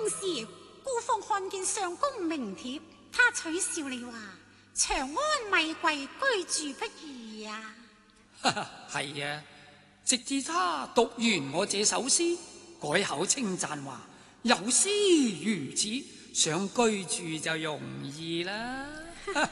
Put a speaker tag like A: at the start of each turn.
A: 時姑鳳看見上宮名帖，他取笑你話長安米貴，居住不易啊。
B: 係啊，直至他讀完我這首詩，改口稱讚話有詩如此，想居住就容易啦。